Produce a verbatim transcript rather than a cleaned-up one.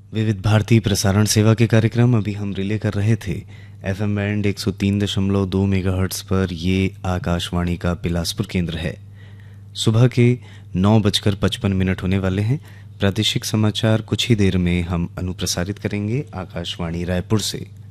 विविध भारती प्रसारण सेवा के कार्यक्रम अभी हम रिले कर रहे थे। एफएम बैंड एक सौ तीन दशमलव दो मेगाहर्ट्ज़ पर ये आकाशवाणी का बिलासपुर केंद्र है। सुबह के नौ बजकर पचपन मिनट होने वाले हैं। प्रादेशिक समाचार कुछ ही देर में हम अनुप्रसारित करेंगे आकाशवाणी रायपुर से।